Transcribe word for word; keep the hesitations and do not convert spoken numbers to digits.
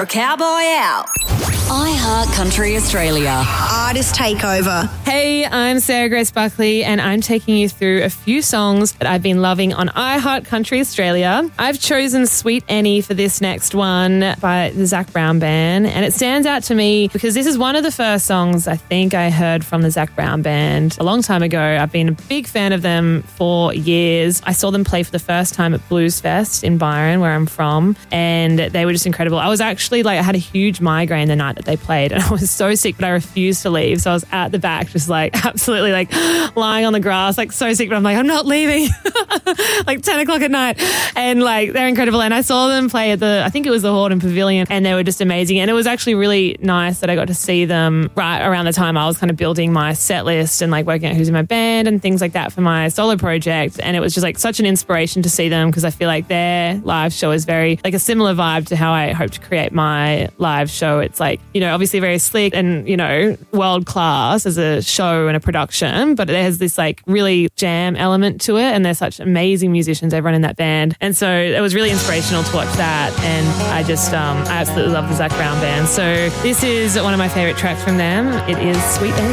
for Cowboy Out. iHeart Country Australia. Artist Takeover. Hey, I'm Sarah Grace Buckley and I'm taking you through a few songs that I've been loving on iHeart Country Australia. I've chosen Sweet Annie for this next one by the Zac Brown Band, and it stands out to me because this is one of the first songs I think I heard from the Zac Brown Band a long time ago. I've been a big fan of them for years. I saw them play for the first time at Blues Fest in Byron, where I'm from, and they were just incredible. I was actually like, I had a huge migraine the night that they played and I was so sick, but I refused to leave. So I was at the back just like absolutely like lying on the grass, like so sick, but I'm like, I'm not leaving. Like ten o'clock at night. And like, they're incredible. And I saw them play at the, I think it was the Hordern Pavilion, and they were just amazing. And it was actually really nice that I got to see them right around the time I was kind of building my set list and like working out who's in my band and things like that for my solo project. And it was just like such an inspiration to see them because I feel like their live show is very like a similar vibe to how I hope to create my live show. It's like, you know, obviously very slick and, you know, world class as a show and a production, but it has this like really jam element to it, and they're such amazing musicians, everyone in that band. And so it was really inspirational to watch that, and I just um I absolutely love the Zac Brown Band. So this is one of my favorite tracks from them. It is Sweet Annie.